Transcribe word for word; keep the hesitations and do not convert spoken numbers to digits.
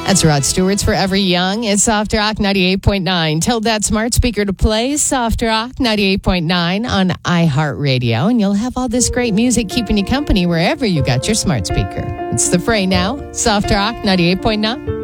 That's Rod Stewart's Forever Young. It's Soft Rock ninety-eight point nine. Tell that smart speaker to play Soft Rock ninety-eight point nine on iHeartRadio, and you'll have all this great music keeping you company wherever you got your smart speaker. It's The Fray now. Soft Rock ninety-eight point nine.